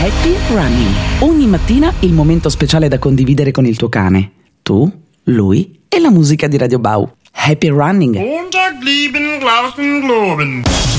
Happy Running. Ogni mattina il momento speciale da condividere con il tuo cane. Tu, lui e la musica di Radio Bau. Happy Running. Montag lieben, Glauben, Globen.